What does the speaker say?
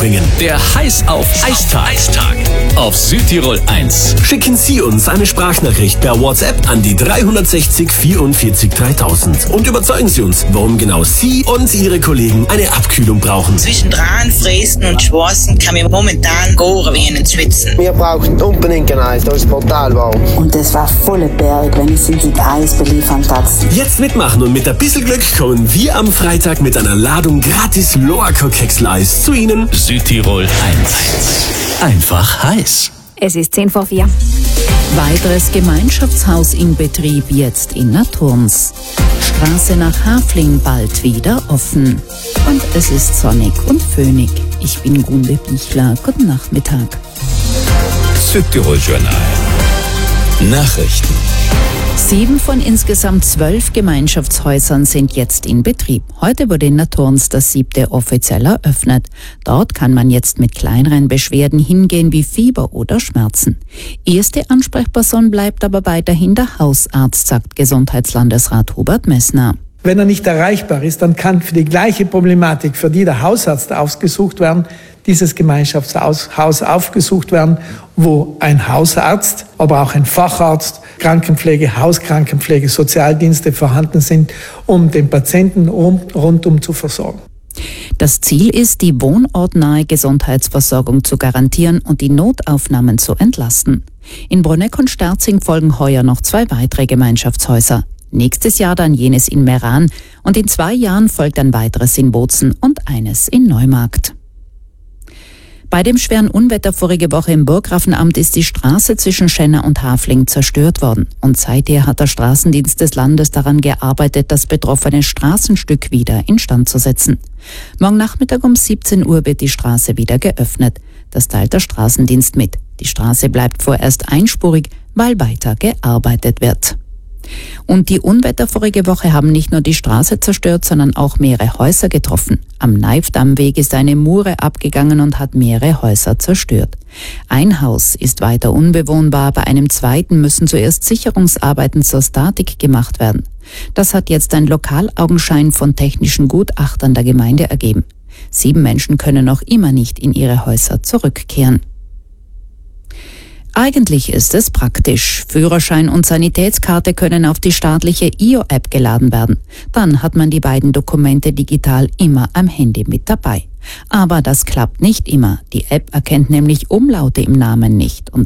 bringen. Der Heiß auf Eistag. Auf Südtirol 1. Schicken Sie uns eine Sprachnachricht per WhatsApp an die 360 44 3000 und überzeugen Sie uns, warum genau Sie und Ihre Kollegen eine Abkühlung brauchen. Zwischen Rahn, Fräsen und Schwarzen kann mir momentan goren wie einen Schwitzen. Wir brauchen unbedingt ein Eis, das ist brutal warm. Und es war volle Berg, wenn ich sie mit Eis beliefern taxen. Jetzt mitmachen und mit ein bisschen Glück kommen wir am Freitag mit einer Ladung gratis Loaco-Keksel-Eis zu Ihnen. Südtirol 1. Einfach heiß. Es ist 4:10. Weiteres Gemeinschaftshaus in Betrieb jetzt in Naturns. Straße nach Hafling bald wieder offen. Und es ist sonnig und föhnig. Ich bin Gunde Bichler. Guten Nachmittag. Südtirol Journal. Nachrichten. 7 von insgesamt 12 Gemeinschaftshäusern sind jetzt in Betrieb. Heute wurde in Naturns das 7. offiziell eröffnet. Dort kann man jetzt mit kleineren Beschwerden hingehen wie Fieber oder Schmerzen. Erste Ansprechperson bleibt aber weiterhin der Hausarzt, sagt Gesundheitslandesrat Hubert Messner. Wenn er nicht erreichbar ist, dann kann für die gleiche Problematik, für die der Hausarzt ausgesucht werden, dieses Gemeinschaftshaus aufgesucht werden, wo ein Hausarzt, aber auch ein Facharzt, Krankenpflege, Hauskrankenpflege, Sozialdienste vorhanden sind, um den Patienten rundum zu versorgen. Das Ziel ist, die wohnortnahe Gesundheitsversorgung zu garantieren und die Notaufnahmen zu entlasten. In Bruneck und Sterzing folgen heuer noch 2 weitere Gemeinschaftshäuser. Nächstes Jahr dann jenes in Meran und in 2 Jahren folgt ein weiteres in Bozen und eines in Neumarkt. Bei dem schweren Unwetter vorige Woche im Burggrafenamt ist die Straße zwischen Schenna und Hafling zerstört worden. Und seither hat der Straßendienst des Landes daran gearbeitet, das betroffene Straßenstück wieder instand zu setzen. Morgen Nachmittag um 17 Uhr wird die Straße wieder geöffnet. Das teilt der Straßendienst mit. Die Straße bleibt vorerst einspurig, weil weiter gearbeitet wird. Und die Unwetter vorige Woche haben nicht nur die Straße zerstört, sondern auch mehrere Häuser getroffen. Am Neifdammweg ist eine Mure abgegangen und hat mehrere Häuser zerstört. Ein Haus ist weiter unbewohnbar, bei einem zweiten müssen zuerst Sicherungsarbeiten zur Statik gemacht werden. Das hat jetzt ein Lokalaugenschein von technischen Gutachtern der Gemeinde ergeben. 7 Menschen können noch immer nicht in ihre Häuser zurückkehren. Eigentlich ist es praktisch. Führerschein und Sanitätskarte können auf die staatliche IO-App geladen werden. Dann hat man die beiden Dokumente digital immer am Handy mit dabei. Aber das klappt nicht immer. Die App erkennt nämlich Umlaute im Namen nicht und